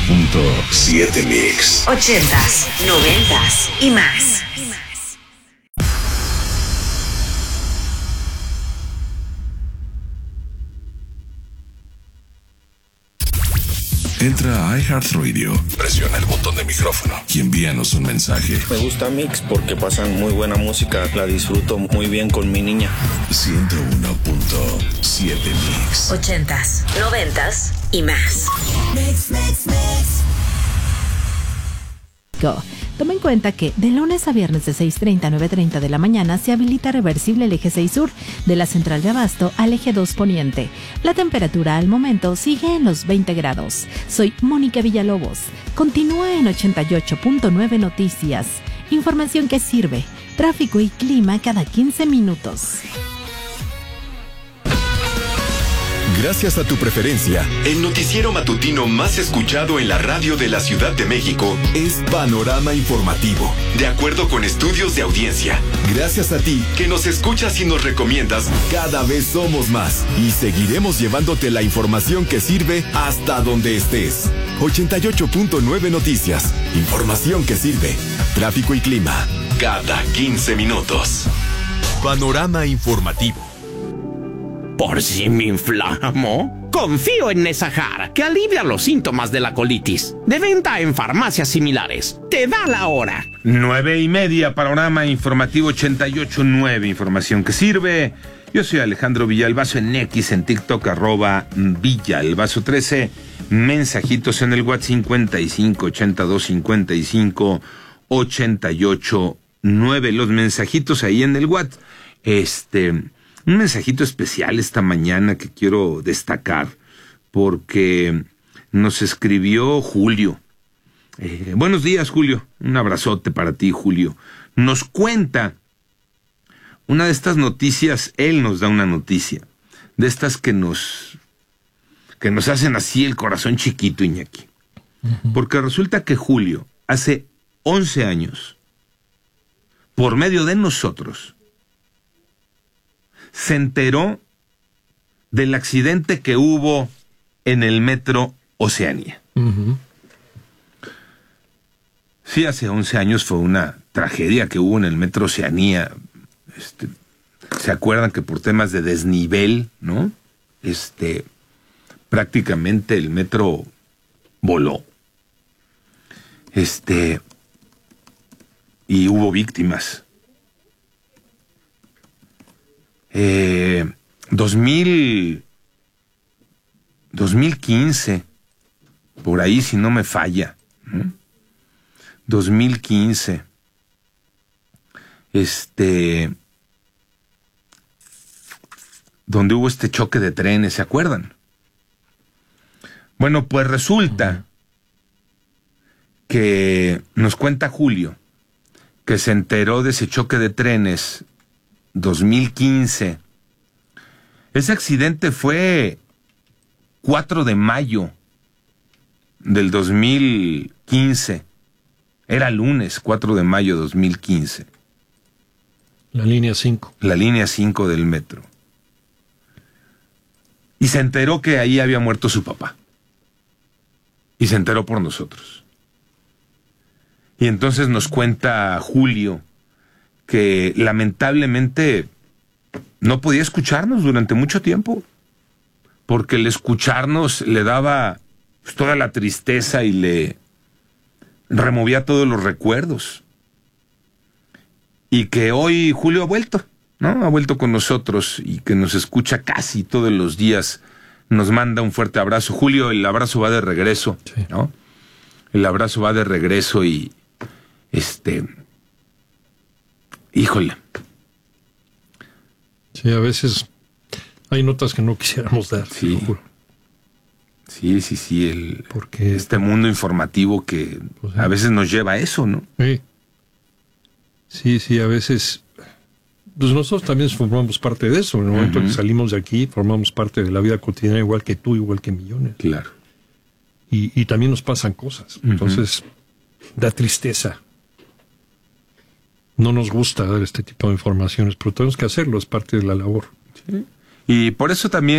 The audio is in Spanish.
88.7 Mix. 80s, 90s y más. Entra a iHeartRadio, presiona el botón de micrófono y envíanos un mensaje. Me gusta Mix porque pasan muy buena música, la disfruto muy bien con mi niña. 101.7 Mix. 80s, 90s y más. Mix. Toma en cuenta que de lunes a viernes de 6:30 a 9:30 de la mañana se habilita reversible el eje 6 sur de la central de Abasto al eje 2 poniente. La temperatura al momento sigue en los 20 grados. Soy Mónica Villalobos. Continúa en 88.9 Noticias. Información que sirve. Tráfico y clima cada 15 minutos. Gracias a tu preferencia, el noticiero matutino más escuchado en la radio de la Ciudad de México es Panorama Informativo, de acuerdo con estudios de audiencia. Gracias a ti, que nos escuchas y nos recomiendas, cada vez somos más y seguiremos llevándote la información que sirve hasta donde estés. 88.9 Noticias, información que sirve. Tráfico y clima, cada 15 minutos. Panorama Informativo. Por si me inflamo, confío en Nesahar, que alivia los síntomas de la colitis. De venta en farmacias similares. Te da la hora. 9:30, Panorama Informativo 88.9, información que sirve. Yo soy Alejandro Villalbazo en X, en TikTok, @Villalbazo13. Mensajitos en el WhatsApp 55 82 55 88 9. Los mensajitos ahí en el WhatsApp. Un mensajito especial esta mañana que quiero destacar, porque nos escribió Julio. Buenos días, Julio. Un abrazote para ti, Julio. Nos cuenta una de estas noticias, él nos da una noticia, de estas que nos hacen así el corazón chiquito, Iñaki. Porque resulta que Julio, hace 11 años, por medio de nosotros, se enteró del accidente que hubo en el Metro Oceanía. Sí, hace 11 años fue una tragedia que hubo en el Metro Oceanía. ¿Se acuerdan que por temas de desnivel, no? Prácticamente el metro voló. Y hubo víctimas. 2015, por ahí si no me falla, 2015, donde hubo este choque de trenes, ¿se acuerdan? Bueno, pues resulta que nos cuenta Julio que se enteró de ese choque de trenes 2015. Ese accidente fue 4 de mayo del 2015. Era lunes, 4 de mayo de 2015. La línea 5. La línea 5 del metro. Y se enteró que ahí había muerto su papá. Y se enteró por nosotros. Y entonces nos cuenta Julio que lamentablemente no podía escucharnos durante mucho tiempo, porque el escucharnos le daba toda la tristeza y le removía todos los recuerdos. Y que hoy Julio ha vuelto, ¿no? Ha vuelto con nosotros y que nos escucha casi todos los días. Nos manda un fuerte abrazo. Julio, el abrazo va de regreso, sí, ¿no? El abrazo va de regreso y híjole. Sí, a veces hay notas que no quisiéramos dar. Sí. Sí. Porque este mundo informativo que pues, a veces nos lleva a eso, ¿no? Sí, a veces. Pues nosotros también formamos parte de eso. En el momento que salimos de aquí, formamos parte de la vida cotidiana, igual que tú, igual que millones. Claro. Y también nos pasan cosas. Entonces, da tristeza. No nos gusta dar este tipo de informaciones, pero tenemos que hacerlo, es parte de la labor. Sí. Y por eso también